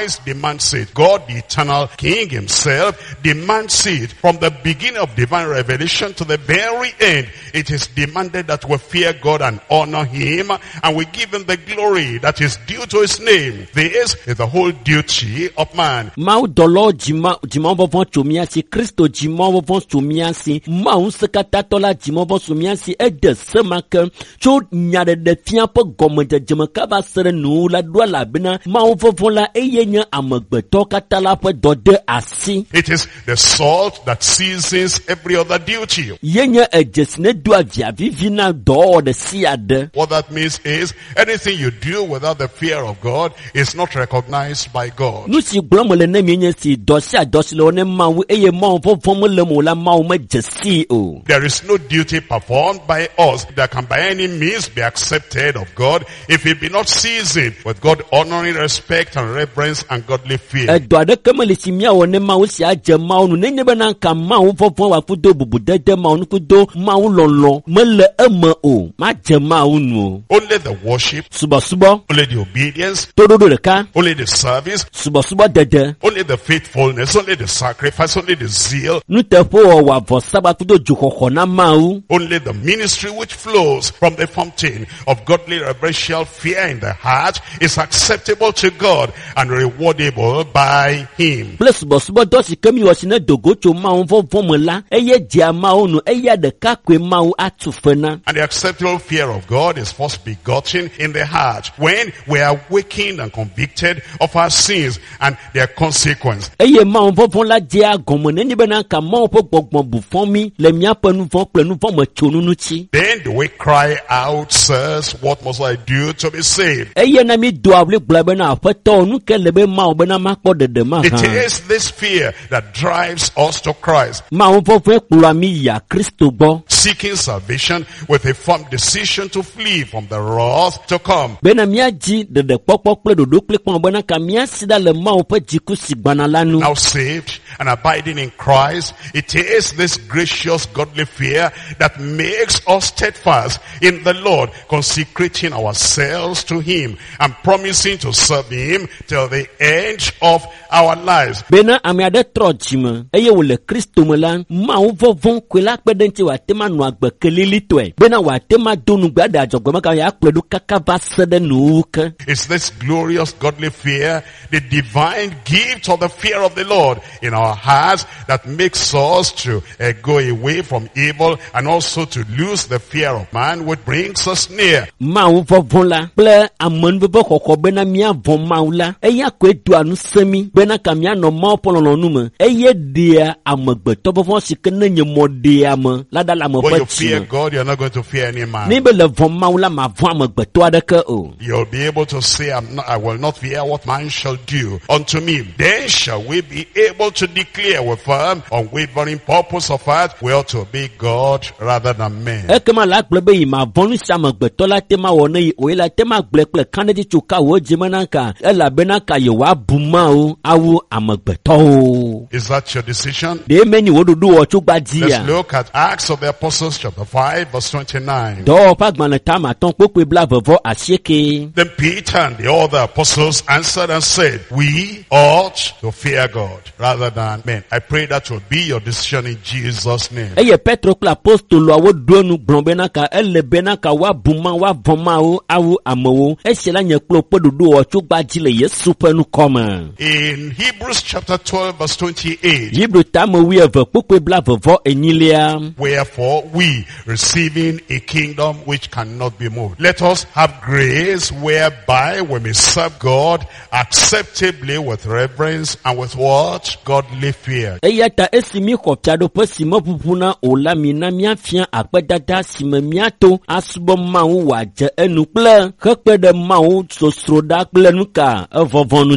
Christ demands it. God, the eternal King himself, demands it. From the beginning of divine revelation to the very end, it is demanded that we fear God and honor him, and we give him the glory that is due to his name. This is the whole duty of man. Mau dolo jima vovon chomiasi Christo jima vovon chomiasi mau sekata tola jima vovon chomiasi ede semaka cho nyade de fian po gomede jema kaba sere nu la doa la bena mau vovon la eyenya amagbeto kata la po dode asi. It is the salt that seasons every other duty. Yenya ejesne doa via vivina do de siade. What that means is anything you do without the fear of God is not recognized by God. Nusi blomole ne mienye si dosia dosilo ne mau eye mau vovon le mo la mau me jesi o. There is no duty performed by us that can by any means be accepted of God if it be not seasoned with God honoring respect and reverence and godly fear. Doade kemele si mia wo ne mau si aje mau nu ne nyebe na nka mau vovon wa kudo bubu dede mau nu kudo mau lolo mele ema o ma je mau nu. Only the worship, Subo only the obedience, todo de ka only the service, subo dede only the faithfulness, only the sacrifice, only the zeal, nu te po wa vo saba kudo jukoko na mau. only the ministry which flows from the fountain of godly reverential fear in the heart is acceptable to God and rewardable by him. Plus subo dosi kemi wo sine dogo cho mau vovon mo la eye dia mau nu eye de ka kwe mau atufena. And the acceptable fear of God is first begotten in the heart when we are awakened and convicted of our sins and their consequence. Eye mau vovon la dia gomo ne nyebe na nka mau po gbogbon bu fon mi le mia panu fon mo chonu nu chi. Then do we cry out, sirs, what must I do to be saved? Eye na mi do able gblebe na afato nu ke lebe mau be na makpo dede ma It ha. is this fear that drives us to Christ, Mau vovon kula mi ya Kristo bo. seeking salvation with a firm decision to flee from the wrath to come. Bena mia ji de pokpok ple dodo ple pon bena ka mia sida le mau pe jiku sigbana lanu. Now saved and abiding in Christ, it is this gracious godly fear that makes us steadfast in the Lord, consecrating ourselves to him and promising to serve him till the end of our lives. Bena ami ade trojima eye wo le Kristo me la mau vovon kwela kpedenti wa tema no agbe kelili to e. Bena wa tema donu gba da jogbe maka ya kpedu kaka va sede nu ke. It's this glorious godly fear, the divine gift of the fear of the Lord in our hearts that makes us to go away from evil and also to lose the fear of man, which brings us near. Mau vovon la ple amon bebo kokko bena mia von mau la eya kwe du anu semi bena kamia no mau pololo nu me eye dia amagbe to bovon sikene nyemo dia me la da la mo When you pati. fear God, you're not going to fear any man. Ni be le von mau la ma von amagbe to adeke o. You'll be able to say, I will not fear what man shall do unto me. Then shall we be able to declare with firm, unwavering purpose of heart, we ought to obey God rather than men. Ekema la gblebe yi ma von si amagbe to la tema wo ne o la tema gble kple kanedi chuka wo jimana ka ela bena ka ye wa buma o awu amagbe to o. Is that your decision? De meni wo dudu wo chugba Let's dia. look at Acts of the Apostles chapter 5 verse 29. Do pa gbana ta ma ton pope bla vovo asieke. Then Peter and the other apostles answered and said, we ought to fear God rather than men. I pray that will be your decision in Jesus' name. Eye Petro kla apostolo awo donu gbon na ka ele bena ka wa buma wa voma o awu amowo esela nye klo podudu o chugba jile Yesu penu koma. In Hebrews chapter 12 verse 28, Yibru ta mo wi eve pope bla vovo enyilia. wherefore we, receiving a kingdom which cannot be moved, let us have grace whereby we may serve God acceptably with reverence and with what? Godly fear. Eya ta esimi kopia do pesimo pupuna ola mina mia fia akpedada sime mia to asubo mawu waje enu ple kekpede mawu sosroda ple nuka evovonu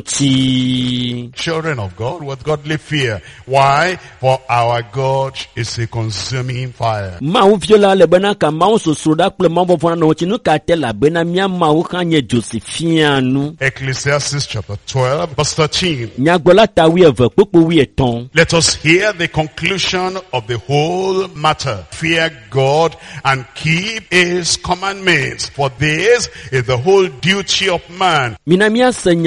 ti. Children of God with godly fear. Why? For our God is a consuming fire. Mawu viola le bena ka mawu sosroda ple mawu vovonu no chi nuka tela bena mia mawu kanye Josephianu. Ecclesiastes chapter 12 verse 13. Nyagbola ta wi eve popo wi eton. Let us hear the conclusion of the whole matter. Fear God and keep his commandments, for this is the whole duty of man. Minamia senya okata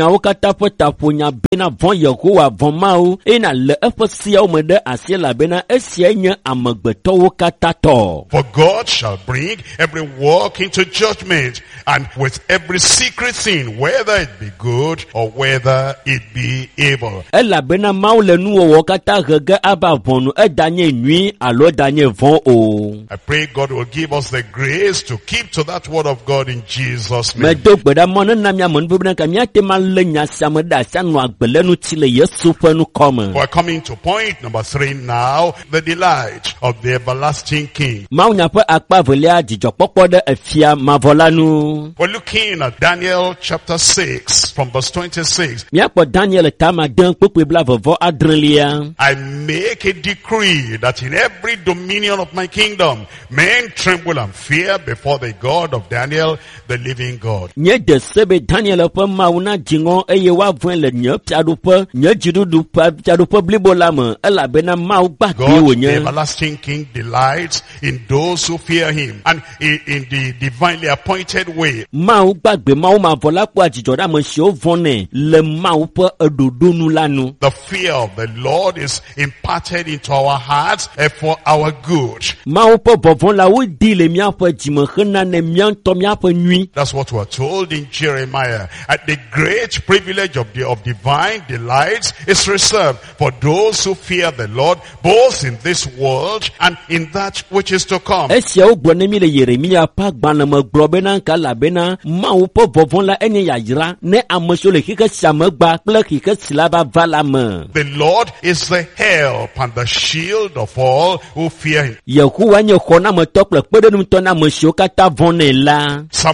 katã ƒe taƒonya bena vɔ̃ Yehowa vɔ̃ Mawu ena le eƒe siawo me ɖe asi elabena esia nye amegbetɔwo katã tɔ. For God shall bring every work into judgment, and with every secret thing, whether it be good or whether it be evil. Elabena Mawu le nuwɔwɔ katã he ge ava vɔ̃nu edanye nyui alo edanye vɔ̃ o. I pray God will give us the grace to keep to that word of God in Jesus' name. Medo gbe ɖa mɔ ne na miame nu bena ka míate ma lé nya sia me ɖe asi anɔ agbe le ŋuti le Yesu ƒe nukɔme. We're coming to point number 3 now, the delight of the everlasting King. Mawunya ƒe akpa velia dzidzɔkpɔkpɔ ɖe efia mavɔ la nu. We're looking at Daniel chapter 6 from verse 26. Míakpɔ Daniel tama de kpekpe blavevɔ adrelia. I make a decree that in every dominion of my kingdom, men tremble and fear before the God of Daniel, the living God. Nye de se be Daniel ƒe Mawu na dziŋɔ eye woavɔ̃e le nye fiaɖuƒe, nye dziɖuɖu ƒe fiaɖuƒe blibo la me elabena Mawu gbagbe God, the wònye. everlasting King, delights in those who fear him and in the divinely appointed way. Mawu gbagbe Mawu mavɔ la kpɔa dzidzɔ ɖe ame siwo vɔ̃nɛ le Mawu ƒe eɖoɖonu la nu. The fear of the Lord is imparted into our hearts for our good. Mawu ƒe vɔvɔ̃ la wodi le míaƒe dzime hena ne míaŋutɔ míaƒe nyui. That's what we're told in Jeremiah. At the great privilege of divine delights is reserved for those who fear the Lord, both in this world and in that which is to come. Esiawo gblɔ ne mi le Yeremia ƒe agbalẽ me gblɔ bena nka elabena Mawu ƒe vɔvɔ̃ la enye yayra ne ame siwo le xixe sia me gba kple xixe si la va va la me. The Lord is the help and the shield of all who fear him. Yehowa nye xɔnametɔ kple kpeɖeŋutɔ na ame siwo katã vɔ̃nɛ la. Psalm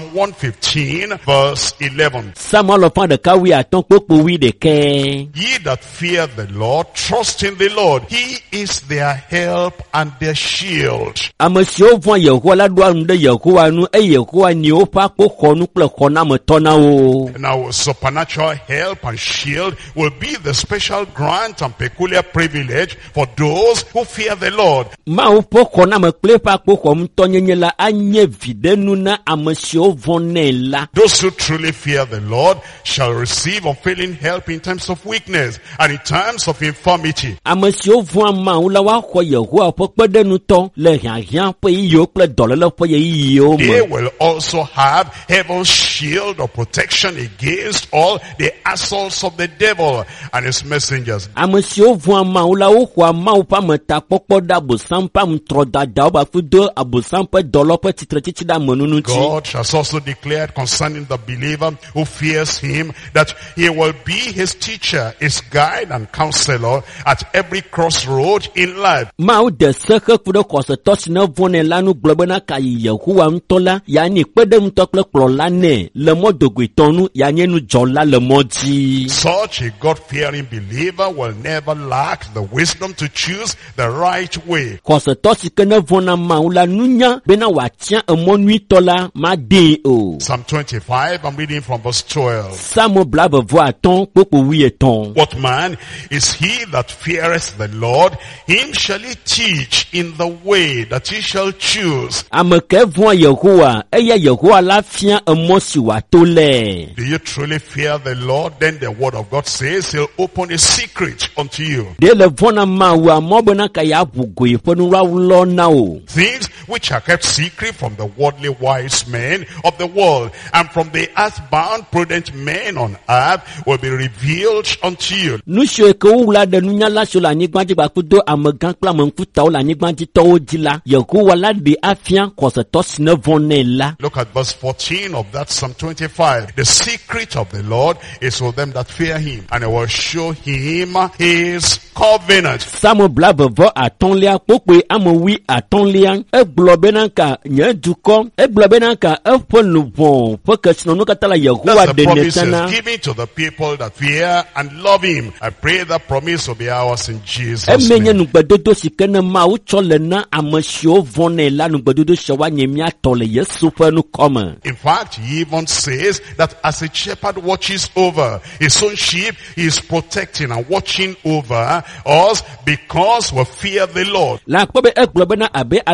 115 verse 11. Samuel ƒe ɖeka wi atɔ̃ kpokpo wi ɖekɛ. Ye that fear the Lord, trust in the Lord. He is their help and their shield. Ame siwo vɔ̃ Yehowa la ɖoa nu ɖe Yehowa nu eye Yehowa nye woƒe akpoxɔnu kple xɔnametɔ na wo. Now, supernatural help and shield will be the special grant and peculiar privilege for those who fear the Lord. Mawu ƒe xɔname kple eƒe akpoxɔnutɔnyenye la anye viɖenu na ame siwo vɔ̃nɛ la. Those who truly fear the Lord shall receive unfailing help in times of weakness and in times of infirmity. Ame siwo vɔ̃a Mawu la woaxɔ Yehowa ƒe kpeɖeŋutɔ le hiahiã ƒe yiyiwo kple dɔléle ƒe ɣeyiɣiwo They me. will also have heaven's shield of protection against all the assaults of the devil and his messengers. Ame siwo vɔ̃a Mawu la woxɔa Mawu ƒe ametakpɔkpɔ ɖe abosam ƒe ametrɔdadawo bafu do abosam ƒe dɔlɔ ƒe tsitretsitsi ɖe amenunu ŋuti. God has also declared concerning the believer who fears him that he will be his teacher, his guide and counselor at every crossroad in life. Mawu de se xe ku ɖe xɔsetɔ si ne vɔ̃nɛ la nu gblɔ bena kayi Yehowa ŋutɔ la yeanye kpeɖeŋutɔ kple kplɔla nɛ le mɔdogoetɔ nu yeanye nudzɔla le mɔ dzi. Such a God-fearing believer will never lack the wisdom to choose the right way. Xɔsetɔ si ke ne vɔ̃na Mawu la nunya bena wòatia emɔ nyuitɔ la maɖee o. Psalm 25, I'm reading from verse 12. Samuel blavevɔ atɔ̃ kpokpo wi etɔ̃. What man is he that feareth the Lord? Him shall he teach in the way that he shall choose. Ame ke vɔ̃a Yehowa eya Yehowa la fia emɔ si wòato lɛ. Do you truly fear the Lord? Then the word of God says he'll open a secret unto you. Ɖe le vɔ̃na Mawu amɔ bena ka yeaʋu goe ƒe nuwɔlɔ na o. Things which are kept secret from the worldly wise men of the world and from the earthbound prudent men on earth will be revealed unto you. Nu siwo ke wowla ɖe nunyala siwo le anyigba dzi gbakudo amegã kple ame ŋkutawo le anyigba dzi tɔwo dzi la, Yehowa la ɖe afia xɔsetɔ si ne vɔ̃nɛ la. Look at verse 14 of that Psalm 25. The secret of the Lord is for them that fear him, and I will show him his covenant. Samuel blavevɔ atɔ̃lia kpokpe ame wi atɔ̃lia egblɔ bena ka nye dukɔ egblɔ bena ka eƒe luʋɔ ƒe kesinɔnu katã le Yehowa That's the ɖe promise netana. he's giving to the people that fear and love him. I pray that promise will be ours in Jesus' Eme nye name. nugbedodo si ke ne Mawu tsɔ le na ame siwo vɔ̃nɛ la nugbedodo sia woanye míatɔ le Yesu ƒe nukɔme. In fact, he even says that as a shepherd watches over his own sheep, he is protecting and watching over us because we fear the Lord. La akpɔ be egblɔ bena abe ale si ke ne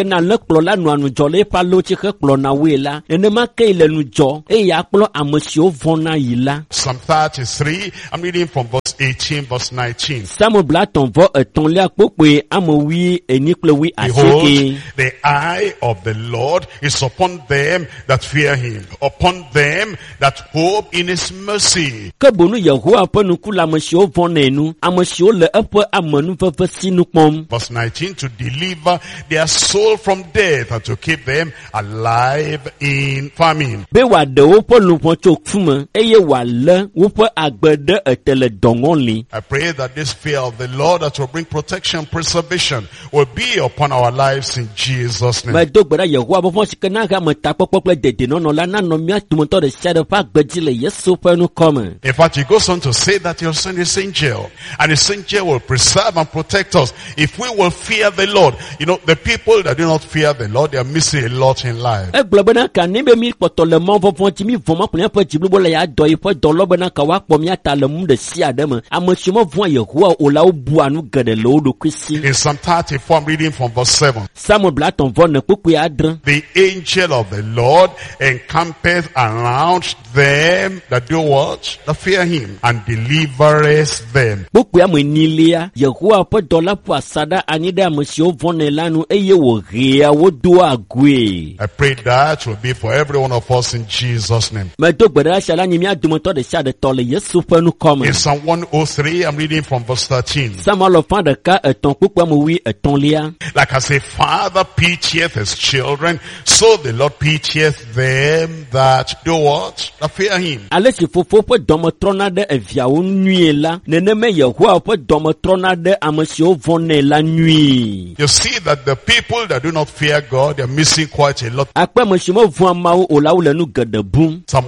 na le kplɔ la nua nudzɔ le eƒe alo tsi xe kplɔ na woe la nenema ke le nudzɔ eye akplɔ ame siwo vɔna yi la. Psalm 33, I'm reading from verse 18, verse 19. Samuel bla tɔnvɔ etɔ̃lia kpokpoe ame wi enyi kple wi Behold, asieke. the eye of the Lord is upon them that fear him, upon them that hope in his mercy. Ke bonu Yehowa ƒe nuku le ame siwo vɔnɛ nu, ame siwo le eƒe amenuveve sinu kpɔm. Verse 19, to deliver their soul from death and to keep them alive in famine. Be wòaɖe woƒe luʋɔ tso ku me eye wòalé woƒe agbe ɖe ete le dɔŋɔli. I pray that this fear of the Lord that will bring protection, preservation will be upon our lives in Jesus' name. Medo gbe ɖa Yehowa be fɔ si ke na he ame takpɔkpɔ kple dedienɔnɔ la nanɔ mía dometɔ ɖe sia ɖe ƒe agbe dzi le Yesu ƒe nukɔme. In fact, he goes on to say that he'll send his angel, and his angel will preserve and protect us if we will fear the Lord. You know, the people that do not fear the Lord, they are missing a lot in life. Egblɔ bena ka ne be mi kpɔtɔ le mɔ vɔvɔ dzi mi vɔ ma kplɔ míaƒe dziblibo le ya dɔ yi ƒe dɔ lɔ bena ka woakpɔ mía ta le nu ɖe sia ɖe me. Ame siwo mevɔa Yehowa o la wobua nu geɖe le wo ɖokui si. In Psalm 34, I'm reading from verse 7. Samuel bla tɔnvɔ ne kpokpoe adre. The angel of the Lord encampeth around them that do what? That fear him, and delivereth them. Kpokpoe ame enyilia, Yehowa ƒe dɔla ƒo asaɖa anyi ɖe ame siwo vɔnɛ la nu eye wòhea wo do agoe. I pray that will be for every one of us in Jesus' name. Medo gbe ɖa sia la nye mía dometɔ ɖe sia ɖe tɔ le Yesu ƒe nukɔme. In Psalm 103, I'm reading from verse 13. Samuel ƒã ɖeka etɔ̃ kpokpoe ame wi etɔ̃lia. Like as a father pitieth his children, so the Lord pitieth them that do what? That fear him. Ale si fofo ƒe dɔme trɔna ɖe eviawo nyuie la, neneme Yehowa ƒe dɔme trɔna ɖe ame siwo vɔnɛ la nyuie. You see that the people that do not fear God, they're missing quite a lot. Akpe ame siwo mevɔa Mawu o la wole nu geɖe bum. Psalm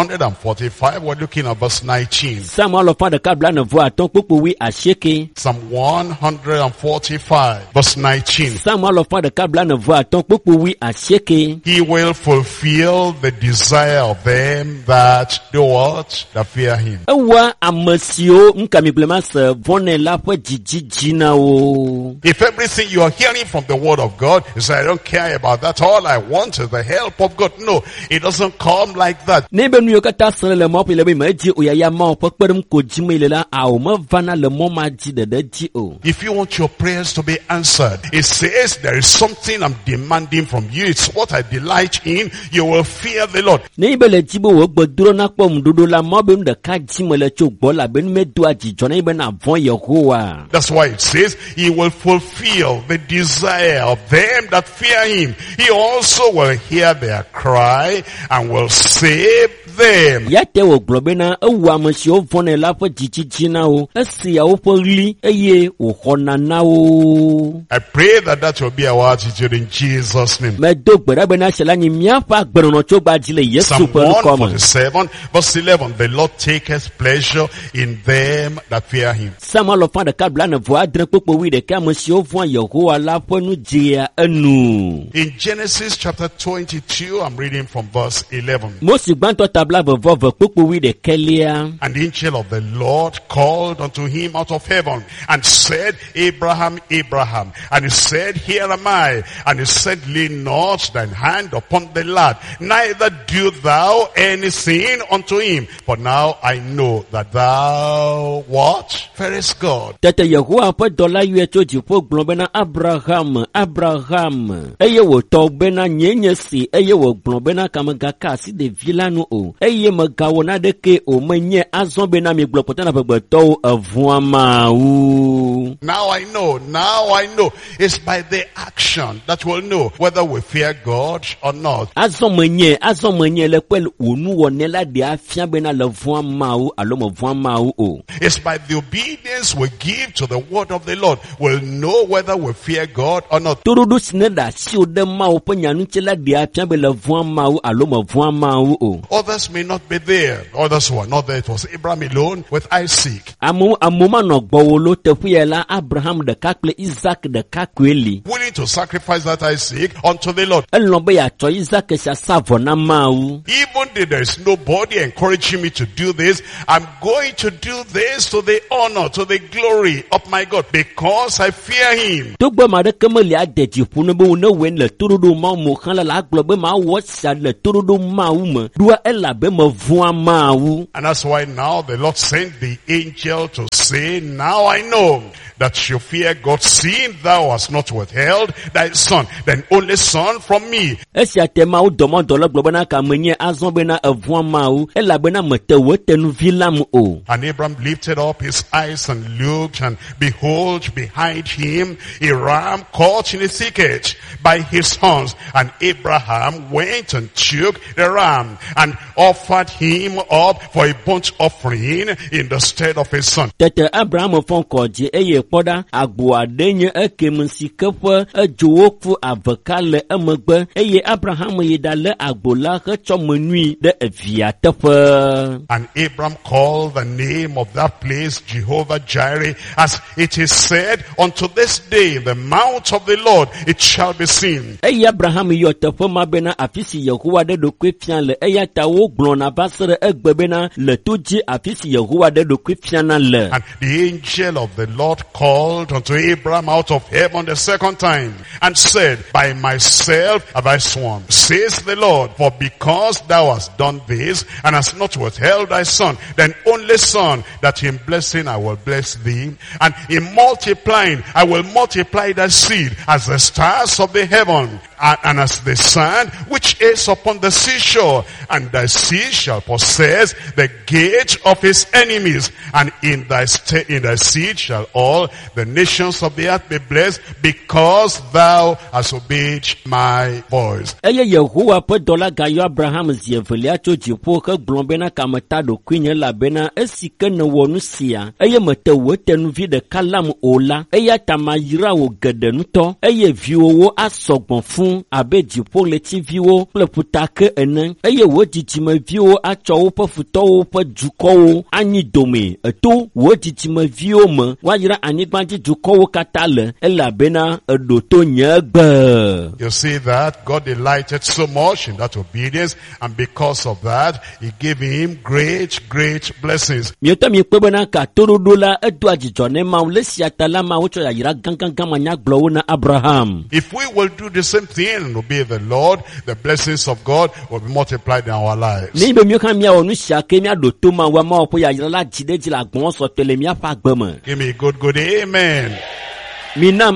145, we're looking at verse 19. Samuel ƒã ɖeka blaene-vɔ-atɔ̃ kpokpoe wi asieke. Psalm 145, verse 19. Samuel ƒã ɖeka blaene-vɔ-atɔ̃ kpokpoe wi asieke. He will fulfill the desire of them that do what? That fear him. Ewɔa ame siwo nukamigblẽma se vɔnɛ la ƒe dzidzidzi na wo. If everything you are hearing from the word of God is, I don't care about that, all I want is the help of God. No, it doesn't come like that. Ne be nu yiwo katã se le mɔ ƒe le be medzi o yaya Mawu ƒe kpeɖeŋu ko dzi me le la awo mevana le mɔ ma dzi ɖeɖe dzi o. If you want your prayers to be answered, it says there is something I'm demanding from you. It's what I delight in. You will fear the Lord. Ne be le dzi be wò gbedro na kpɔ ŋuɖoɖo la mɔ be nu ɖeka dzi me le tso gbɔ labenu medoa dzidzɔ na be na vɔ̃ Yehowa. That's why it says he will fulfill the desire of them that fear him. He also will hear their cry and will save them. Ya te wògblɔ bena ewu ame siwo vɔnɛ la ƒe dzidzidzi na wo, esia woƒe ɣli eye wòxɔna na wo. I pray that that will be our attitude in Jesus' name. Medo gbe ɖa bena sia la nye míaƒe agbenɔnɔ tso gbadzi le Yesu Psalm ƒe nukɔme. 147, verse 11. The Lord taketh pleasure in them that fear him. Samuel ƒã ɖeka blaene-vɔ-adre kpokpoe wi ɖeka ame siwo vɔ̃a Yehowa la ƒe nu dzea enu. In Genesis chapter 22, I'm reading from verse 11. Mosi gbãtɔ tabla vevɔve kpokpoe wi ɖekelia. And the angel of the Lord called unto him out of heaven and said, Abraham, Abraham. And he said, Here am I. And he said, Lay not thine hand upon the lad, neither do thou anything unto him. For now I know that thou what? Fearest God. Tete Yehowa ƒe dɔla yɔe tso dziƒo gblɔ bena Abraham, Abraham. Eye wòtɔ bena nye si eye wògblɔ bena kamegaka asi ɖevi la nu o. Eye megawɔ naɖeke o menye azɔ bena migblɔ kpɔtɔ na ƒegbetɔwo evua mawu. Now I know. It's by the action that we'll know whether we fear God or not. Azɔ menye le kpe wò nuwɔnɛ la ɖe afia bena le vua mawu alo mevua mawu o. It's by the obedience we give to the word of the Lord we'll know whether we fear God or not. Toɖoɖo si ne ɖe asi wo ɖe mawu ƒe nyanutsɛ la ɖe afia be le vua mawu alo mevua mawu o. Other Others may not be there. Others were not there. It was Abraham alone with Isaac. Amoma no gbowolo tefuyela Abraham de kakle Isaac de kakweli. Willing to sacrifice that Isaac unto the Lord. Elombe ya cho Isaac sha savona mau. Even though there is nobody encouraging me to do this, I'm going to do this to the honor, to the glory of my God, because I fear him. Tugbe ma de kemeli adeji punu be une wen le turudu ma mo kan la glo be ma wo sha le turudu ma me. Dua ela be ma vua ma wu. And that's why now the Lord sent the angel to say, now I know that you fear God, seeing thou hast not withheld thy son, thine only son, from me. Esia tema u domo dolo globana ka menye azon be na evua ma wu. Ela be na mete wo tenu vilam o. And Abraham lifted up his eyes and looked, and behold, behind him a ram caught in a thicket by his horns. And Abraham went and took the ram and offered him up for a burnt offering in the stead of his son. Tete Abraham fon koji eye poda agbo adenye ekemunsi kefe ejowofu avekale emegbe eye Abraham yedale agbo la he chomenui de evia tefe. And Abraham called the name of that place Jehovah Jireh, as it is said, unto this day the mount of the Lord it shall be seen. Eye Abraham yo tefe mabena afisi Yehowa de dokwe fian le eye tawo glona basere egbebena le tuji afisi Yehowa de dokwe fian le. And the angel of the Lord called unto Abraham out of heaven the second time, and said, by myself have I sworn, says the Lord, for because thou hast done this, and hast not withheld thy son, thine only son, that in blessing I will bless thee, and in multiplying I will multiply thy seed as the stars of the heaven, and as the sand which is upon the seashore, and thy seed shall possess the gate of his enemies, and in thy seed shall all the nations of the earth be blessed, because thou hast obeyed my voice. Eye Yehowa pe dola gayo Abraham zievelia cho jipo ke glombena kameta do kwinye la bena esike ne wonu sia. Eye mete wetenu vi de kalam ola. Eye tamayira wo gedenu to. Eye viwo wo asogbon fun abe jipo leti viwo ple putake ene. Eye wo jijime viwo acho wo pe futo wo pe juko wo anyi dome. Eto wo jijime viwo me wajira anigbanji juko wo katale ela bena edoto nyegbe. You see that God delighted so much in that obedience, and because of that he gave him great blessings. Miota mi kwebena ka torudola edu ajijone ma ulesi atala ma ucho ya yira gangan manya glow na Abraham. If we will do the same thing and obey the Lord, the blessings of God will be multiplied in our lives. Ni be mi kan mi onu shake mi adoto ma wa ma opo ya yira la jide la gbon so tele mi afa gbemo. Give me a good amen. Minam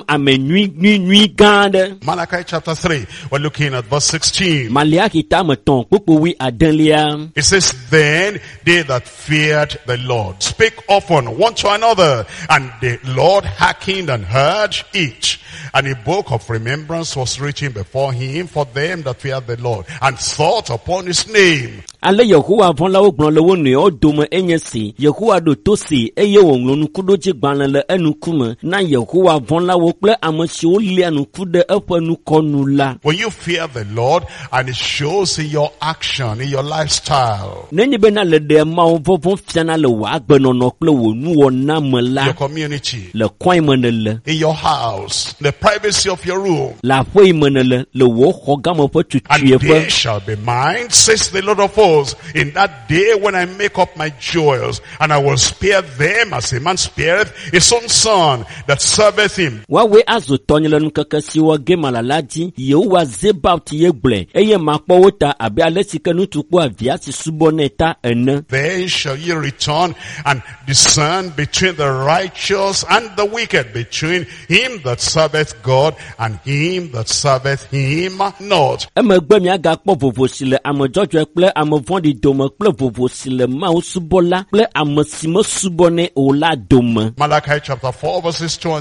amenui gande. Malachi chapter 3, we're looking at verse 16. Maliaki tameton kukuwi adenlia. It says, then they that feared the Lord spake often one to another, and the Lord hearkened and heard each. And a book of remembrance was written before him for them that feared the Lord, and thought upon his name. Ale Yehowa von la ogbon lewo ne odome enyesi Yehowa do tosi eye wonlonu kudoji gbanle le enukume na Yehowa von la wo ple amesi o le anukude efenu konula. When you fear the Lord and it shows in your action, in your lifestyle, neni be na le de ma o vovon fiana le wa agbenono ple wo nu wona mela your community, le kwai menele in your house, the privacy of your room, la foi menele le wo hogamo pe and tutuye they pe. shall be mine, says the Lord of hosts, in that day when I make up my joys, and I will spare them as a man spareth his own son that serveth him. Wawe azo tonyele nkeke siwa ge malalaji Yehowa zebaut yegle eye makpo wota abe alesike nutukpo aviasi suboneta ene. Then shall ye return and discern between the righteous and the wicked, between him that serveth God and him that serveth him not. Emegbe mi aga kpo vovosile amojojo ekple amovondi dome kple vovosile ma usubola kple amesime subone ola dome. Malachi chapter 4 verses 2 and 3.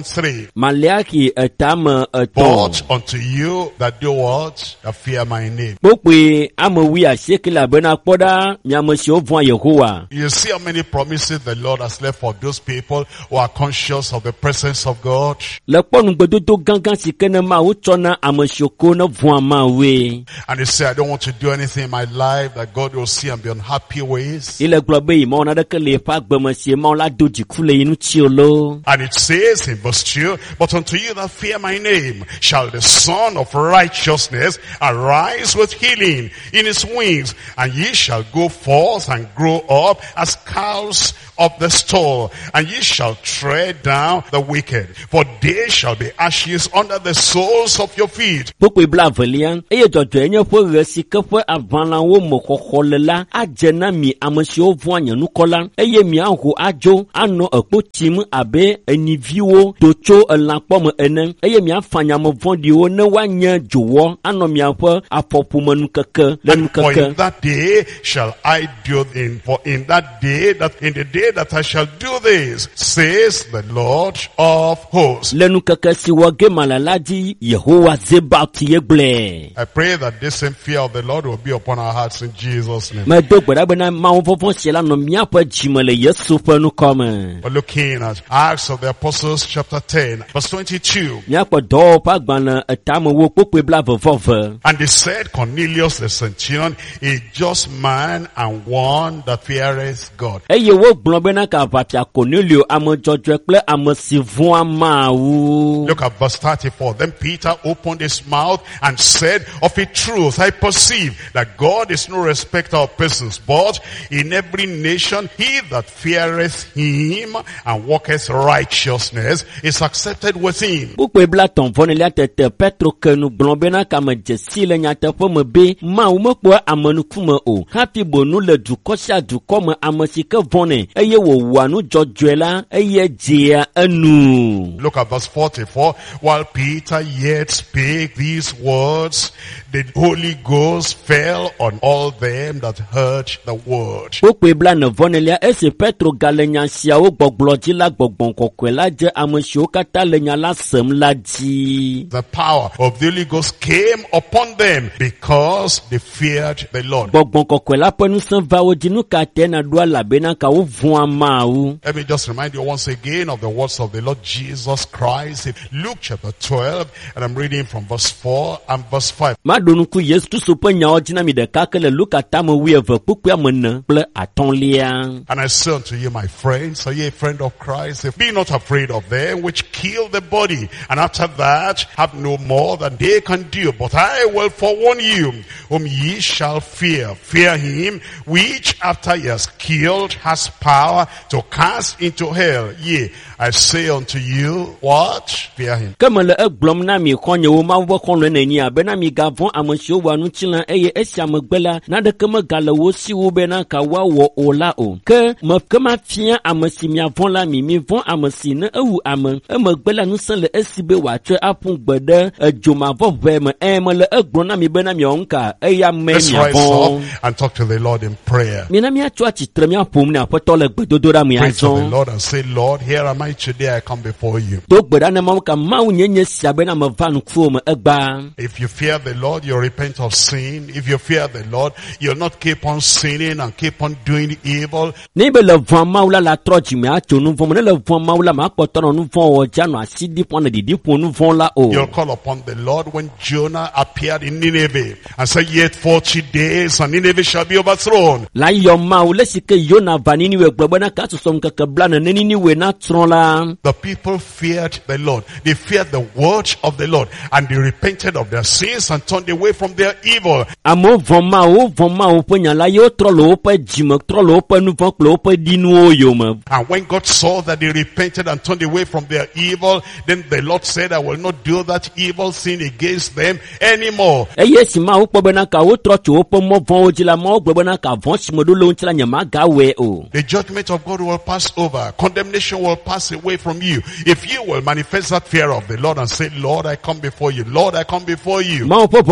Maliaki etame eton. But unto you that do what? That fear my name. Bokwe amewi ashekila bena koda miameshi ovwa Yehowa. You see how many promises the Lord has left for those people who are conscious of the presence of God. Lekponu gbedodo gangan sikene ma uchona ameshoko na vwa ma we. And they say, I don't want to do anything in my life that God will see and be unhappy with. Ile globe imo na de kele pa gbemeshi ma la doji kule inu chiolo. And it says in verse 2, but unto you that fear my name shall the Son of righteousness arise with healing in his wings, and ye shall go forth and grow up as cows of the stall, and ye shall tread down the wicked, for they shall be ashes under the soles of your feet. Bokwe bla velian eye jojo enye fo resi ke fo avanla wo mokokolela ajena mi ameshi ovwa nyanu kola eye mi anho ajo ano ekpotim abe eniviwo docho elanpom enen eye mi afanya mo vondi wo ne wanya jowo ano mi afo afopumanu keke lenu For in keke. that day shall I do for in that day that in the day that I shall do this, says the Lord of hosts. Lenu keke si wage malalaji Yehowa zebati yeble. I pray that this same fear of the Lord will be upon our hearts in Jesus' name. Me do gbeda bena ma vovon siela no miapo jimele Yesu fe nu come. We're looking at Acts of the Apostles chapter 10 verse 22. Miapo do pa gbana etame wo pokwe bla vovove. And they said, Cornelius the centurion, a just man and one that feareth God. Eye wo gbon bena ka vapia Cornelio amo jojo kple amo si vun ama wu. Look at verse 34. Then Peter opened his mouth and said, of a truth I perceive that God is no respecter of persons, but in every nation he that feareth him and walketh righteousness is accepted with him. Pokwe bla ton vonele tete Petro kenu gbon bena ka me jesi le nyate fo me be ma wo me kpo amanu kume o. Happy bonu le dukosia dukome amesike vone eye wo wanu jojo la eye jea enu. Look at verse 44. While Peter yet spake these words, the Holy Ghost fell on all them that heard the word. Pokwe bla ne vonele ese Petro galenya sia wo gbogloji la gbogbon kokwe la je amesio kata le nya la sem la ji. The power of the Holy Ghost came upon them because they feared the Lord. Gbogbon kokwe la penu sen va wo dinu ka tena dua la bena ka wo vun ama wu. Let me just remind you once again of the words of the Lord Jesus Christ in Luke chapter 12, and I'm reading from verse 4 and verse 5. Madonu ku Yesu tu so pe nya ojina mi de ka kele Luka tamo wi eve pokwe amene ple atonlia. And I say unto you, my friends, are ye a friend of Christ? Be not afraid of them which kill the body, and after that have no more than they can do. But I will forewarn you, whom ye shall fear. Fear him which after he has killed has power to cast into hell. Yea, I say unto you, what? Fear him. Kemele egblom na mi konye wo ma wo konle neni abe na mi gavon amesio wanu chila eye esia megbela na de keme gale wo si wo be na ka wa wo ola o. Ke me kema fia amesi mi avon la mi von amesi ne ewu ame emegbela nu sen le esibe wa twe apun gbede ejoma vove me emele egblom na mi be na mi onka eya me Let's mi rise avon. up and talk to the Lord in prayer. Mi na mi atwa chitre mi apom ne apoto le gbedodo ra mi Pray to the azon. Lord and say, Lord, here am I today. I come before you. Do gbeda na ma ka ma unyenye sia be na me va nu kuo me egba. If you fear the Lord, you repent of sin. If you fear the Lord, you'll not keep on sinning and keep on doing evil. Ni be le von maula la troji me acho nu von le von maula ma poto nu von o janu asidi pon di di pon nu von la o. You'll call upon the Lord when Jonah appeared in Nineveh and said, yet 40 days and Nineveh shall be overthrown. La yo maula sike yona vanini we gbogbo na ka so som keke bla na neni we na tron la. The people feared the Lord. They feared the word of the Lord, and they repented of their sins and turned away from their evil. Amo von ma o pe nya la yo trolo o pe jime trolo o pe nu von klo o pe dinu o yo me. And when God saw that they repented and turned away from their evil, then the Lord said, I will not do that evil sin against them anymore. Eye si ma o pe be na ka o tro cho o pe mo von o jila ma o gbogbo na ka von si mo do lo ntla nya ma ga we o. The judgment of God will pass over. Condemnation will pass away from you. If you will manifest that fear of the Lord and say, Lord, I come before you. Lord, I come before you. Ma o po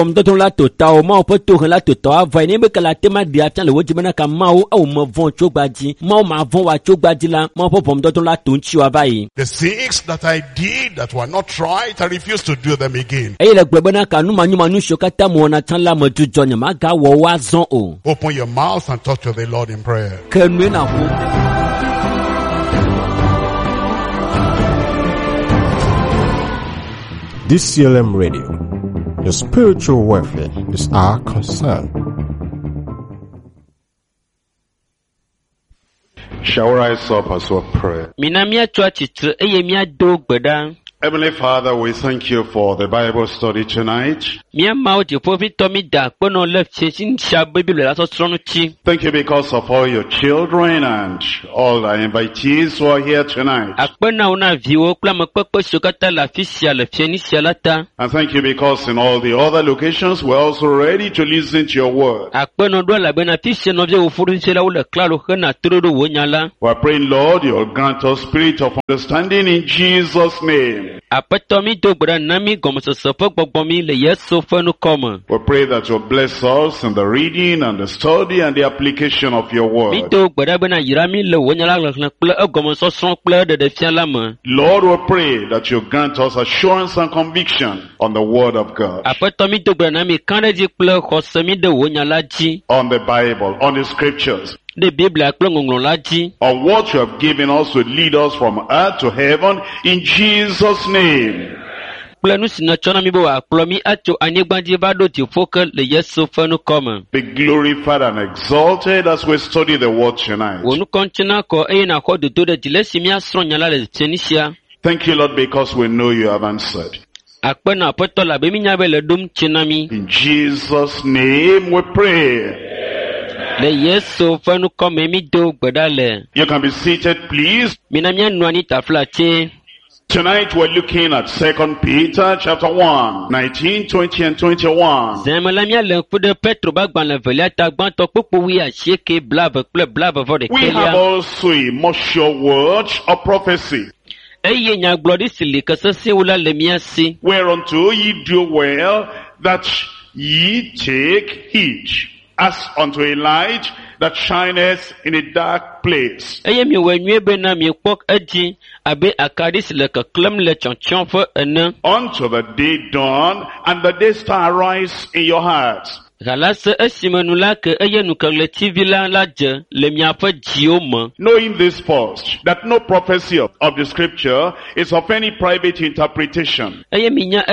vom do la to ta ma po to la to ta va ni be kala tema dia chan le woji bena ka ma o mo von chogbaji ma ma von wa chogbaji la ma po vom do la to nchi wa bai. The things that I did that were not right, I refuse to do them again. E le gbe bena ka nu manu shokata mo na tan la mo ju jonya ma ga wo wa zon o. Open your mouth and talk to the Lord in prayer. Ke nu na ho. This CLM Radio, your spiritual welfare is our concern. Shall we rise up as we pray? Minamia chwachitre eye mia do gbeda. Heavenly Father, we thank you for the Bible study tonight. Mia mau ti po fi to mi da pono le chesin sha Bible la so tronu chi. Thank you because of all your children and all our invitees who are here tonight. Akpena una viwo kla mo pepe shokata la fisia le fieni sialata. And thank you because in all the other locations we're also ready to listen to your word. Akpena do la bena fisia no vie wo furu nsela wo le klaro hena trodo wo nyala. We're praying, Lord, you'll grant us spirit of understanding in Jesus' name. Apatomi do gbeda nami gomoso sofo gbogbomi le yeso fenu koma. We pray that you'll bless us in the reading and the study and the application of your word. Mi do gbeda bena yirami le wo nyala le kple gomoso son kple de fiala ma. Lord, we pray that you grant us assurance and conviction on the word of God. Apatomi do gbeda nami kande di kple khosemi de wo nyala ji. On the Bible, on the scriptures. The Bible akple ngonglo la ji. On what you have given us to lead us from earth to heaven in Jesus' name. Be glorified and exalted as we study the word tonight. Thank you, Lord, because we know you have answered. In Jesus' name we pray. You can be seated, please. Tonight we're looking at 2 Peter chapter 1, 19, 20 and 21. We have also a more sure word of prophecy. Whereunto ye do well that ye take heed, as unto a light that shineth in a dark place. Unto the day dawn and the day star rise in your hearts. Knowing this first, that no prophecy of the scripture is of any private interpretation. For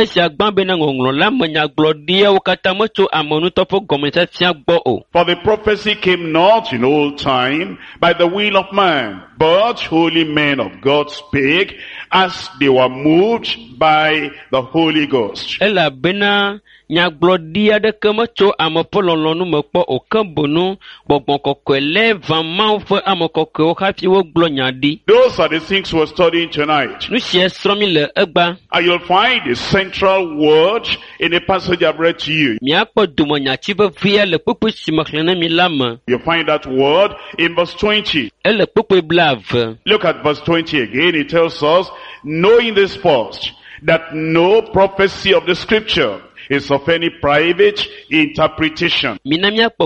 the prophecy came not in old time by the will of man, but holy men of God spake as they were moved by the Holy Ghost. Nyagblɔdia de kemetso amepolɔlɔnu me kpɔ okebonu gbɔgbɔkɔkɔe vamawo ƒe amekɔkɔewo hafi wo gblɔ nya ɖi. Those are the things we're studying tonight. Nu sia srɔ̃ mi le egba. And you'll find the central word in the passage I've read to you. Miakpɔ domonyatsi vevia le kpukpu si me xlẽ ne mi la me. You find that word in verse 20. Ele kpukpu blave. Look at verse 20 again. It tells us, knowing this first, that no prophecy of the scripture is of any private interpretation. We're looking at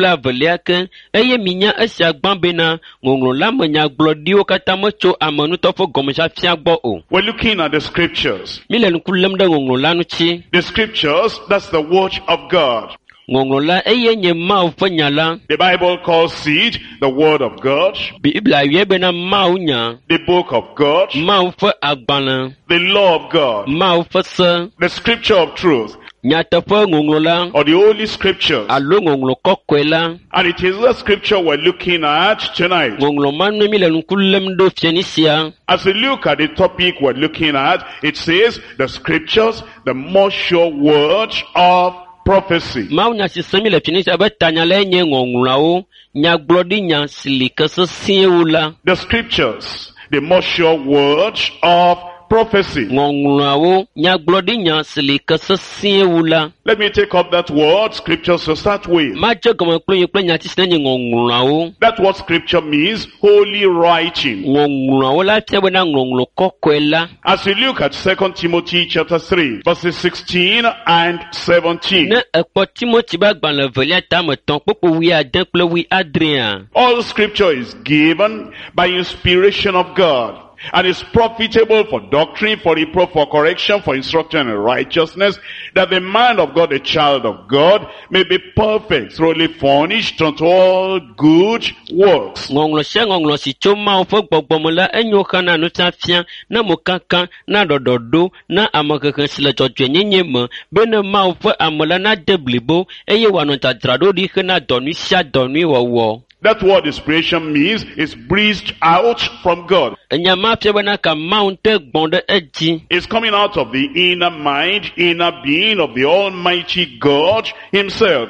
the scriptures. The scriptures, that's the word of God. The Bible calls it the word of God, the book of God, the law of God, the scripture of truth, or the Holy Scriptures. And it is the scripture we're looking at tonight. As we look at the topic we're looking at, it says the scriptures, the more sure word of prophecy. The scriptures, the more sure word of prophecy. Let me take up that word, scriptures to start with. That word scripture means holy writing. As we look at 2 Timothy chapter 3, verses 16 and 17. All scripture is given by inspiration of God, and is profitable for doctrine, for reproof, for correction, for instruction in righteousness, that the man of God, the child of God, may be perfect, thoroughly furnished unto all good works. That word inspiration means it's breathed out from God. It's coming out of the inner mind, inner being of the Almighty God Himself.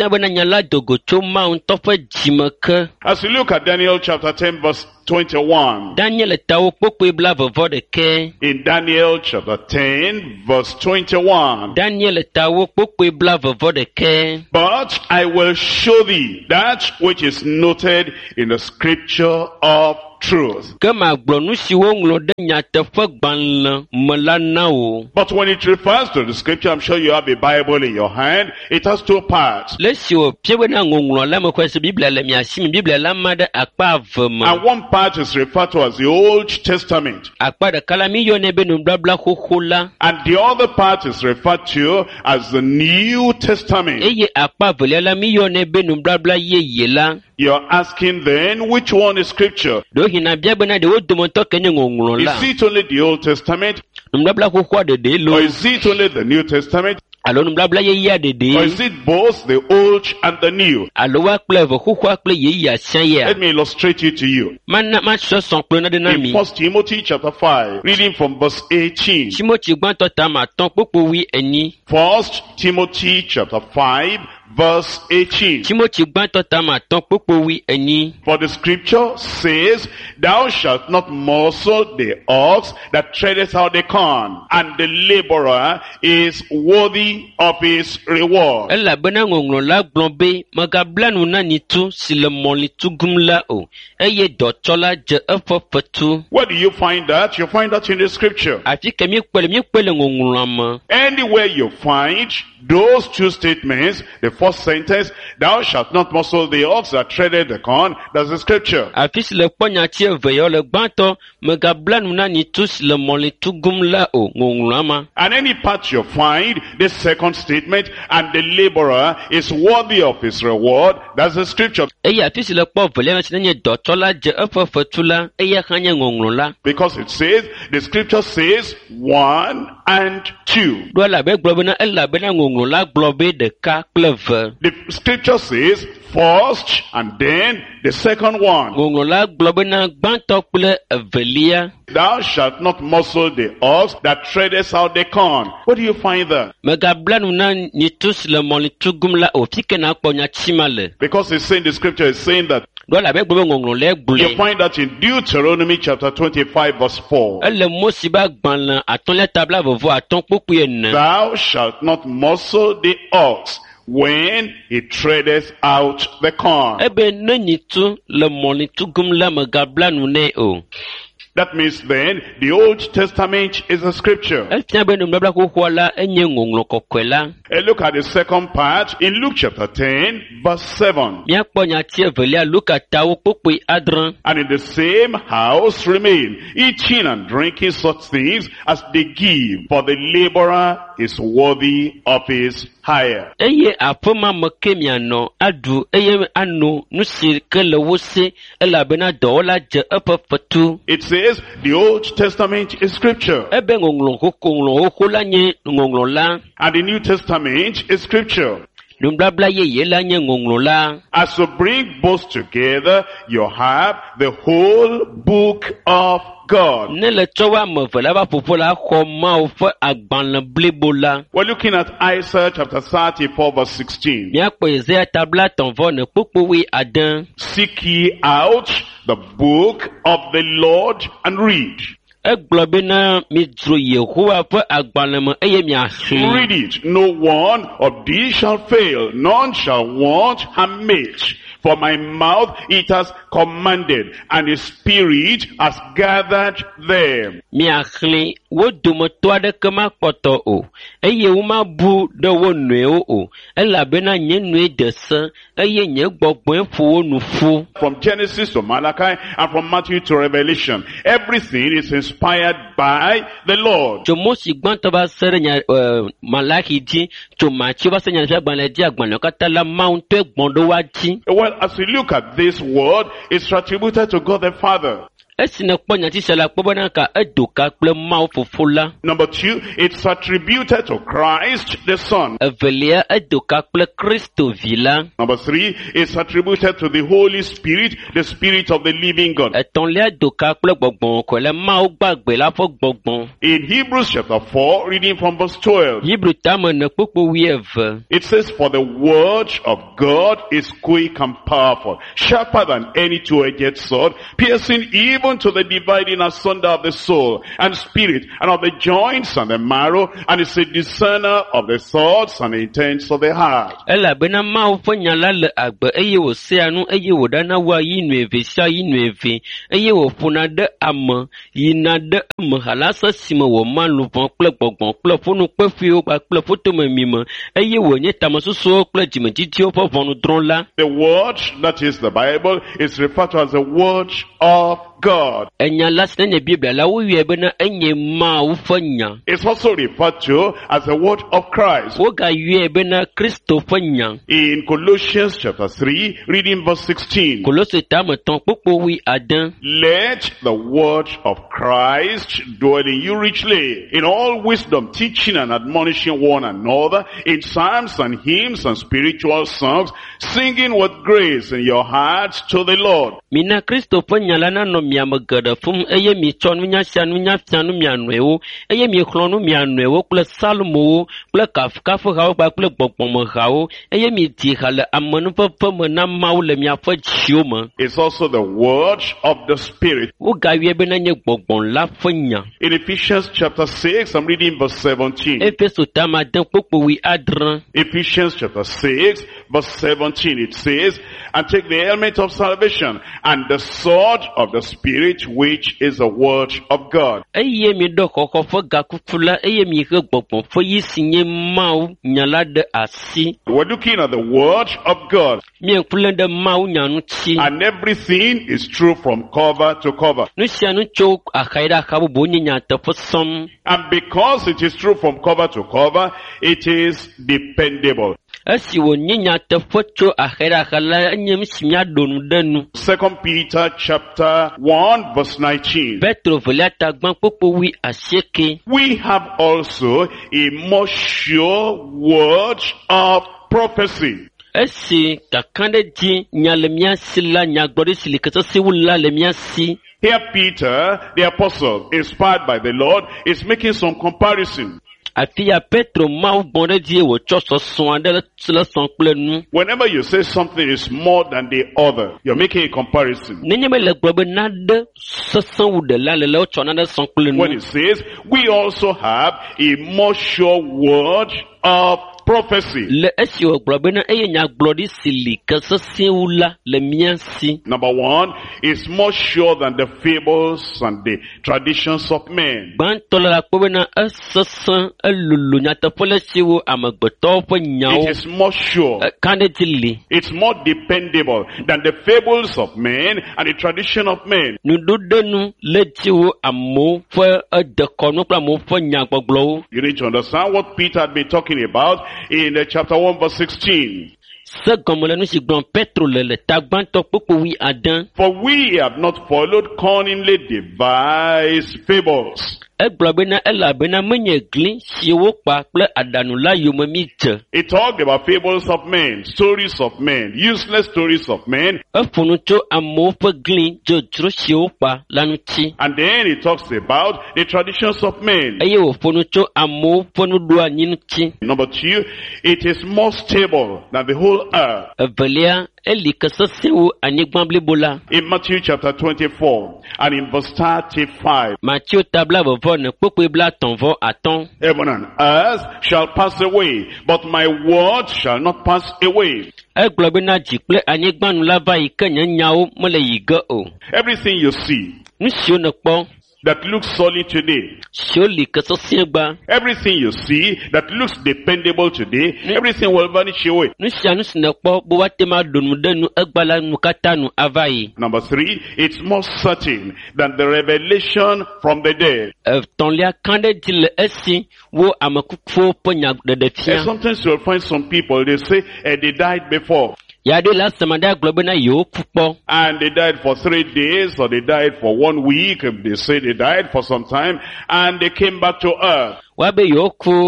As we look at Daniel chapter 10 verse 21. In Daniel chapter 10 verse 21. But I will show thee that which is noted in the scripture of truth. But when it refers to the scripture, I'm sure you have a Bible in your hand. It has two parts. And one part is referred to as the Old Testament. And the other part is referred to as the New Testament. You're asking then, which one is scripture? Is it only the Old Testament? Or is it only the New Testament? Or is it both the old and the new? Let me illustrate it to you. In 1 Timothy chapter 5, reading from verse 18. 1 Timothy chapter 5, verse 18. For the scripture says, thou shalt not muzzle the ox that treadeth out the corn, and the laborer is worthy of his reward. Where do you find that? You find that in the scripture. Anywhere you find those two statements, the first sentence, thou shalt not muzzle the ox that treadeth the corn, that's the scripture. And any part you find, the second statement, and the laborer is worthy of his reward, that's the scripture. Because it says, the scripture says 1 and 2. The scripture says first and then the second one. Thou shalt not muzzle the ox that treadeth out the corn. Where do you find that? Because it's saying, the scripture is saying that. You find that in Deuteronomy chapter 25 verse 4. Thou shalt not muzzle the ox when he treadeth out the corn. That means then, the Old Testament is a scripture. And look at the second part in Luke chapter 10, verse 7. And in the same house remain, eating and drinking such things as they give, for the laborer is worthy of his hire. It says the Old Testament is scripture. And the New Testament is scripture. As you bring both together, you have the whole book of God. We're looking at Isaiah chapter 34 verse 16. Seek ye out the book of the Lord and read. Read it. No one of these shall fail. None shall want and meet. For my mouth it has commanded, and the Spirit has gathered them. From Genesis to Malachi and from Matthew to Revelation, everything is inspired by the Lord. Well, as we look at this word, it's attributed to God the Father. Number 2, it's attributed to Christ the Son. Number 3, it's attributed to the Holy Spirit, the Spirit of the living God. In Hebrews chapter 4, reading from verse 12, it says, for the word of God is quick and powerful, sharper than any two-edged sword, piercing even to the dividing asunder of the soul and spirit and of the joints and the marrow, and is a discerner of the thoughts and intents of the heart. The word, that is the Bible, is referred to as the word of God. It's also referred to as the word of Christ. In Colossians chapter 3, reading verse 16. Let the word of Christ dwell in you richly, in all wisdom, teaching and admonishing one another, in psalms and hymns and spiritual songs, singing with grace in your hearts to the Lord. It's also the word of the Spirit. In Ephesians chapter 6, I'm reading verse 17. Ephesians chapter 6, verse 17, it says, and take the helmet of salvation and the sword of the Spirit, which is the word of God. We're looking at the word of God. And everything is true from cover to cover. And because it is true from cover to cover, it is dependable. 2 Peter chapter 1 verse 19. We have also a more sure word of prophecy. Here Peter, the apostle, inspired by the Lord, is making some comparison. Whenever you say something is more than the other, you're making a comparison. When it says, we also have a more sure word of prophecy. Number 1, is more sure than the fables and the traditions of men. It is more sure. It's more dependable than the fables of men and the tradition of men. You need to understand what Peter had been talking about in chapter 1 verse 16. For we have not followed cunningly devised fables. It talked about fables of men, stories of men, useless stories of men. And then it talks about the traditions of men. Number 2, it is more stable than the whole earth. In Matthew chapter 24 and in verse 35. Heaven and earth shall pass away, but my word shall not pass away. Everything you see that looks solid today, everything you see that looks dependable today, everything will vanish away. Number 3, it's more certain than the revelation from the dead. And sometimes you'll find some people, they say they died before. And they died for 3 days, or they died for 1 week. They say they died for some time, and they came back to earth. And then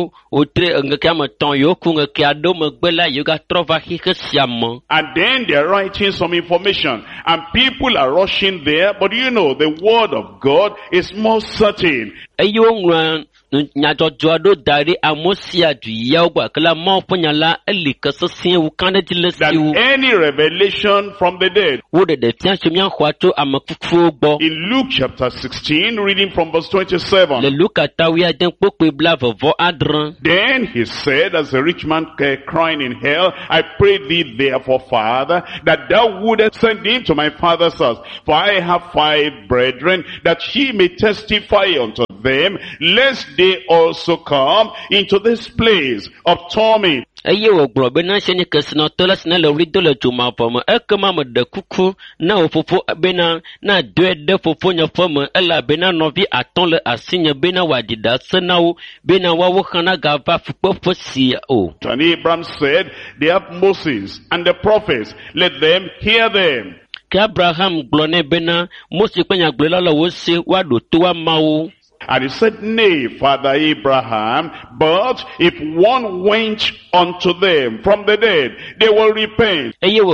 they're writing some information, and people are rushing there. But you know, the word of God is more certain. Than any revelation from the dead. In Luke chapter 16, reading from verse 27. Then he said, as a rich man crying in hell, I pray thee therefore, Father, that thou wouldest send him to my father's house. For I have 5 brethren, that he may testify unto them, lest they also come into this place of torment. And he said, Abraham said, they have Moses and the prophets, let them hear them. And he said, nay, Father Abraham, but if one went unto them from the dead, they will repent.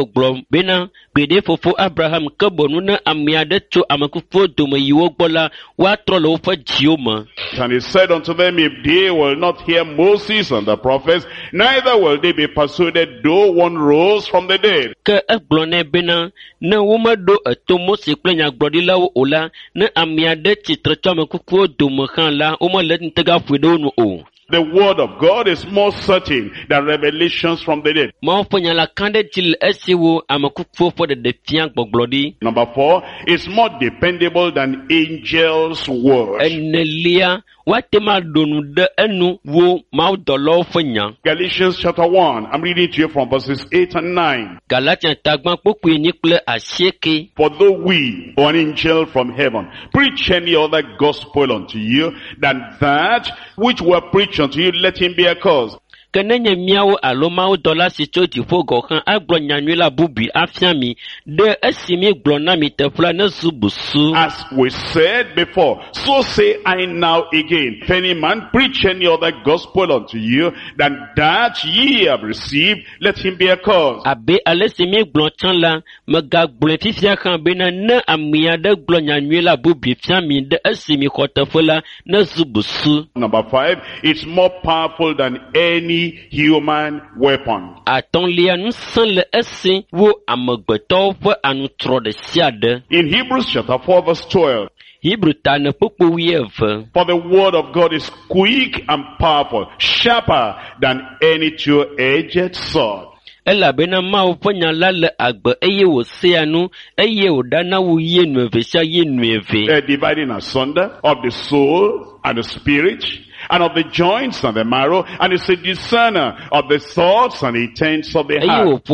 And he said unto them, if they will not hear Moses and the prophets, neither will they be persuaded, though one rose from the dead. The word of God is more certain than revelations from the dead. Number 4, it's more dependable than angels' words. Galatians chapter 1, I'm reading to you from verses 8 and 9. For though we, or an angel from heaven, preach any other gospel unto you than that which were preached unto you, let him be accursed. As we said before, so say I now again, if any man preach any other gospel unto you than that ye have received, let him be accursed. Number 5, it's more powerful than any human weapon. In Hebrews chapter 4 verse 12. For the word of God is quick and powerful, sharper than any two-edged sword. Dividing asunder of the soul and the spirit, and of the joints and the marrow, and is a discerner of the thoughts and intents of the heart.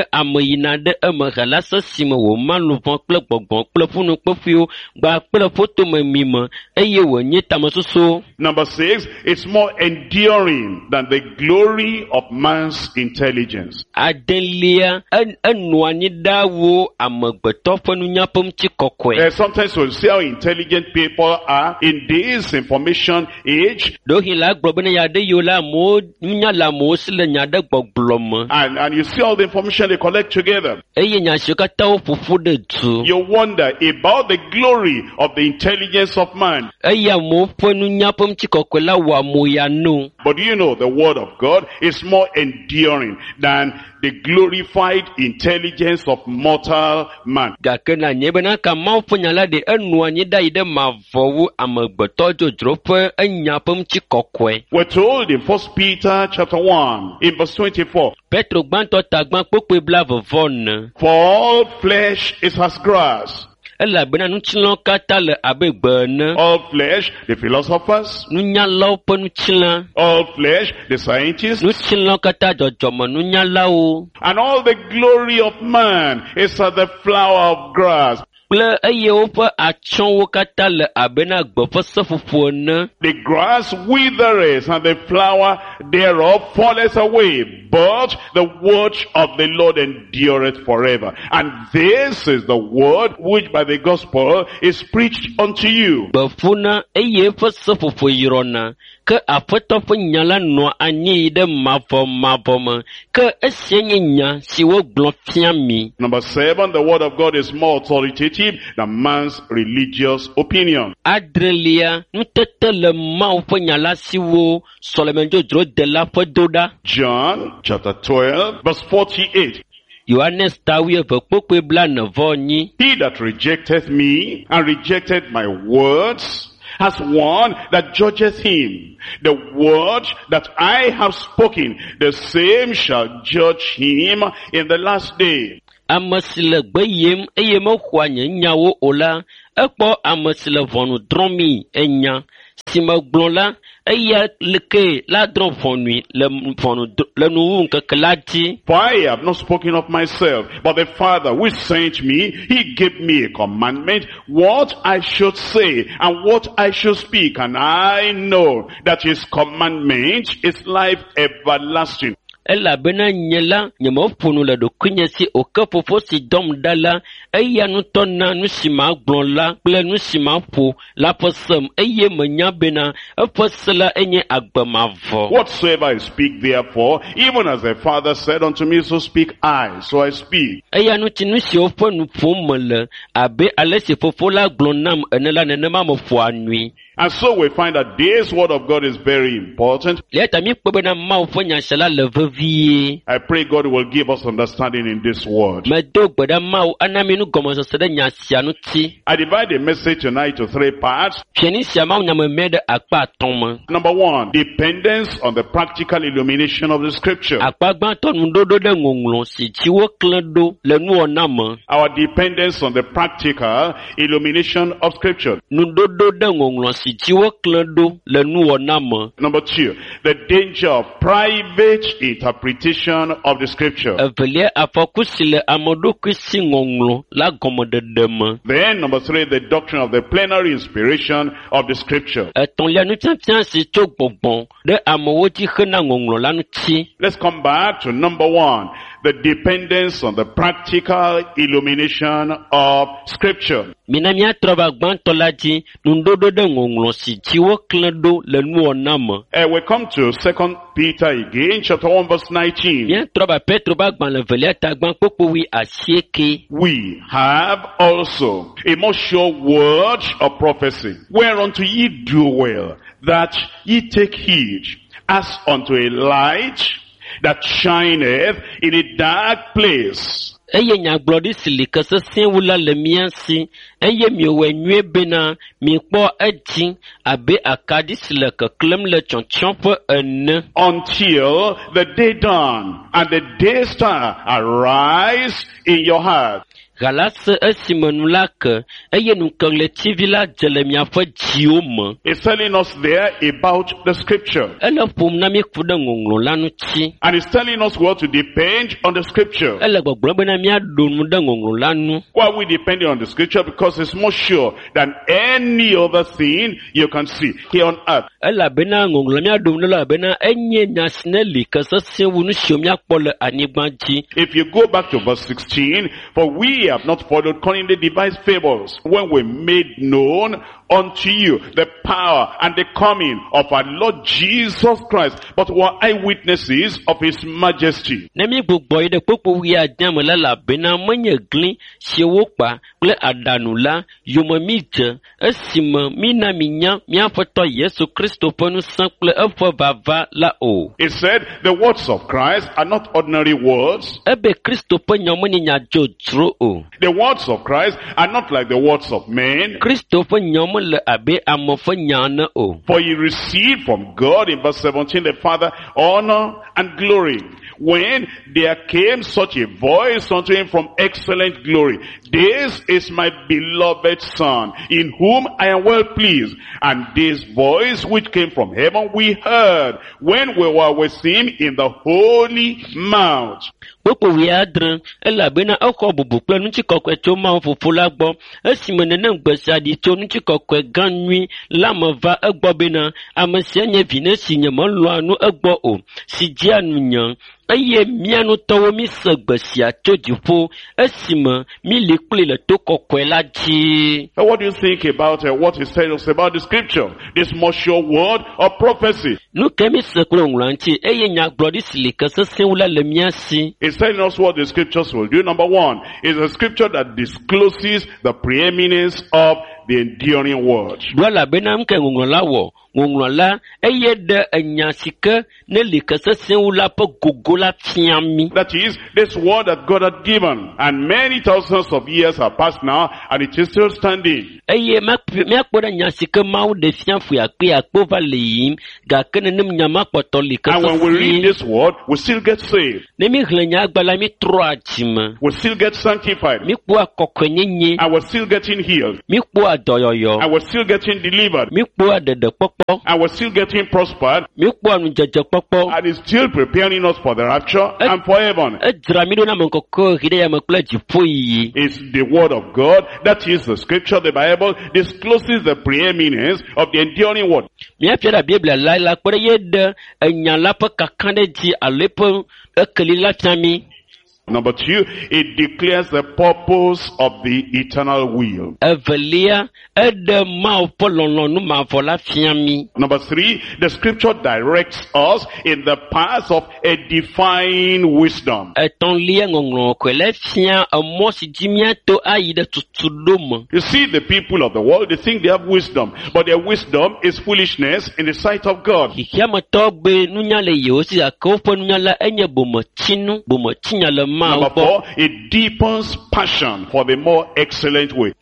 Number 6, it's more enduring than the glory of man's intelligence. Sometimes we'll see how intelligent people are in this information age. And you see all the information they collect together. You wonder about the glory of the intelligence of man. But you know the word of God is more enduring than the glorified intelligence of mortal man. We're told in 1 Peter chapter 1 in verse 24. For all flesh is as grass. All flesh, the philosophers. All flesh, the scientists. And all the glory of man is as the flower of grass. The grass withereth and the flower thereof falleth away, but the word of the Lord endureth forever. And this is the word which by the gospel is preached unto you. Number 7, the word of God is more authoritative than man's religious opinion. John chapter 12 verse 48. He that rejecteth me and rejected my words has one that judgeth him. The word that I have spoken, the same shall judge him in the last day. For I have not spoken of myself, but the Father which sent me, he gave me a commandment, what I should say and what I should speak, and I know that his commandment is life everlasting. elabena nyela nyemofunu le dokunya si okefofo si dom dala eya nutona nusima glonla kple nusima po la posem eye menya bena efosela enye agbamavo. Whatsoever I speak therefore, even as the Father said unto me, so speak I, so I speak. Eya nuti nusi ofo nupomele abe alesi fofo la glonam enela nenema mofo anui. And so we find that this word of God is very important. I pray God will give us understanding in this word. I divide the message tonight to 3 parts. Number 1, dependence on the practical illumination of the scripture. Our dependence on the practical illumination of scripture. Number 2, the danger of private interpretation of the scripture. Then number 3, the doctrine of the plenary inspiration of the scripture. Let's come back to number 1, the dependence on the practical illumination of scripture. We come to 2 Peter again, chapter 1 verse 19. We have also a more sure word of prophecy, whereunto ye do well, that ye take heed, as unto a light that shineth in a dark place. Eye nyagbodi silika sese wula le miansi eye miwenwe bena mikpo ejin abe akadi silaka klem le chonchon po ene until the day dawn and the day star arise in your heart. Galas esimonulaka eye nukle tivila jelemia fo jioma. It's telling us there about the scripture. Ele pom na mi fuda ngonglo lanu chi. And it's telling us what to depend on the scripture. Ele gbogbo na mi adonu da ngonglo lanu. Why we depending on the scripture? Because it's more sure than any other thing you can see here on earth. Ele bena ngonglo mi adonu la bena enye nyasneli kasase wunu shomya pole anigbanji. If you go back to verse 16, for we we have not followed cunningly devised fables when we made known unto you the power and the coming of our Lord Jesus Christ, but were eyewitnesses of his majesty. Nemi gbogbo ide popo wi adam la bena manye glin shewopa ple adanula yomo mije esima mina minya mi afoto Yesu Kristo ponu san ple efo bava la o. It said the words of Christ are not ordinary words. Ebe Kristo ponyo moni nya jotro o. The words of Christ are not like the words of men. Kristo ponyo mo le abe amofo nyana o. For he received from God, in verse 17, the Father, honor and glory. When there came such a voice unto him from excellent glory, this is my beloved Son, in whom I am well pleased. And this voice which came from heaven we heard when we were with him in the holy mount. Popo wi adran ela bena akobubu ple nti kokwe to ma fofo la gbo esimene na ngbesa di to nti kokwe ganwi la mava egbo bena amase nye vine sinye mo lo anu egbo o siji anu nyan aye mianu towo mi segbesia todifo esima mi le kle le to kokwe la ji. What do you think about what he tells us about the scripture, this more sure word of prophecy? Nu kemi sekro nglanti eye nya glodi silika se senula le miasi. It's telling us what the scriptures will do. Number one is a scripture that discloses the preeminence of the enduring word. Dwala bena mke ngongla eye de enyasika ne likase senula po gogola tiami. That is, this word that God had given, and many thousands of years have passed now, and it is still standing. Eye me akpoda nyasika mau de fianfu yakpe akpova leim ga kenenem nyama poto likase. And when we read this word, we still get saved. Ne mi hlenya agbala mi troachima. We still get sanctified. Mi po akokwenyenye. And we're still getting healed. Mi po adoyoyo. And we're still getting delivered. Mi po adede popo. And we're still getting prospered. Mi po anu jeje popo. And it's still preparing us for the rapture and for heaven. Ejramido na mkoko hide ya mkule jipoyi. It's the word of God, that is the scripture, the Bible, discloses the preeminence of the enduring word. Mi apia Biblia la kwere yede enyalapa kakande ji alepo ekelila tami. Number two, it declares the purpose of the eternal will. Number three, the scripture directs us in the path of a divine wisdom. You see, the people of the world, they think they have wisdom, but their wisdom is foolishness in the sight of God. Number four, it deepens passion for the more excellent way.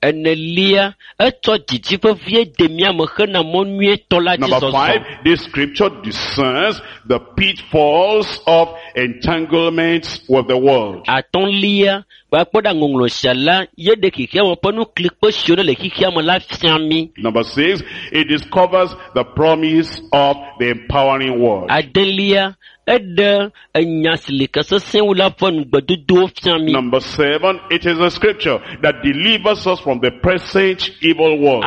Number five, this scripture discerns the pitfalls of entanglements with the world. Number six, it discovers the promise of the empowering word. Number seven, it is a scripture that delivers us from the present evil world.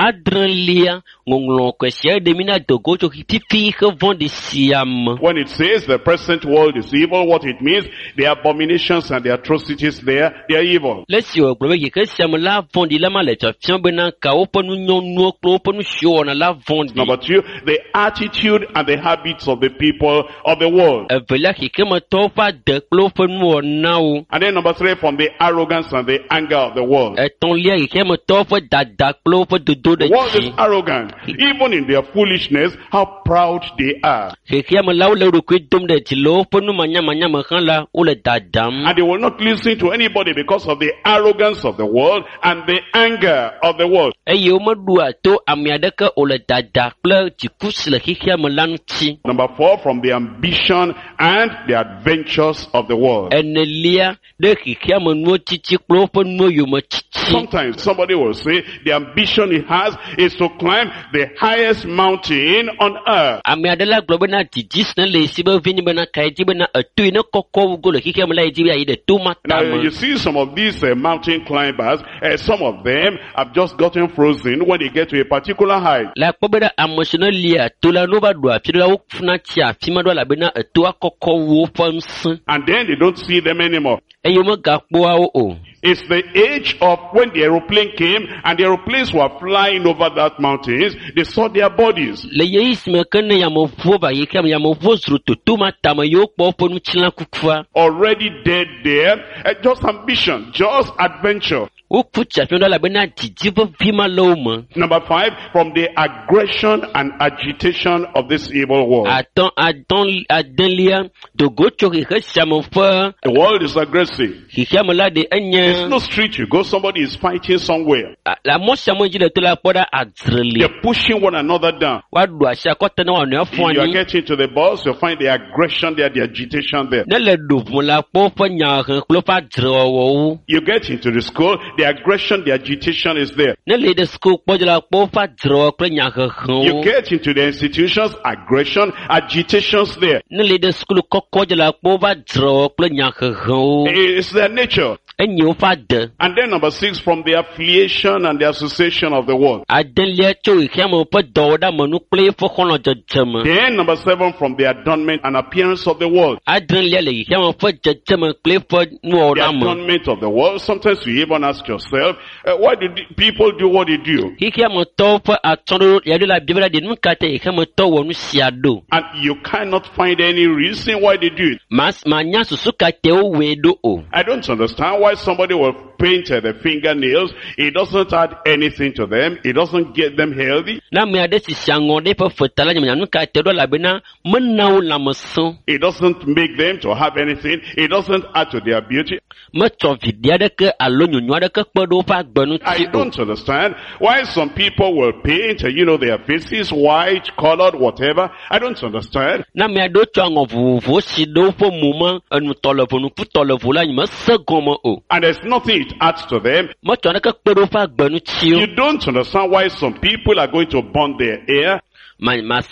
When it says the present world is evil, what it means, the abominations and the atrocities there, they are evil. Number two, the attitude and the habits of the people of the world. And then number three, from the arrogance and the anger of the world. The world is arrogant. Even in their foolishness, how proud they are. And they will not listen to anybody because of the arrogance of the world and the anger of the world. Number four, from the ambition and the adventures of the world. Sometimes somebody will say the ambition he has is to climb the highest mountain on earth. Now you see some of these mountain climbers, some of them have just gotten frozen when they get to a particular height. And then they don't see them anymore. It's the age of when the aeroplane came and the aeroplanes were flying over that mountains. They saw their bodies. Already dead there. Just ambition, just adventure. Number 5, from the aggression and agitation of this evil world. The world is aggressive. There's no street you go, somebody is fighting somewhere. They're pushing one another down. If you are getting to the bus, you'll find the aggression there, the agitation there. You get into the school, the aggression, the agitation is there. You get into the institutions, aggression, agitation's there. It's their nature. And then number 6, from the affiliation and the association of the world. Then number 7, from the adornment and appearance of the world. The adornment of the world. Sometimes you even ask yourself, why do people do what they do? And you cannot find any reason why they do it. I don't understand why somebody will paint the fingernails. It doesn't add anything to them. It doesn't get them healthy. It doesn't make them to have anything. It doesn't add to their beauty. I don't understand why some people will paint, their faces white, colored, whatever. I don't understand. And there's nothing it adds to them. You don't understand why some people are going to burn their hair.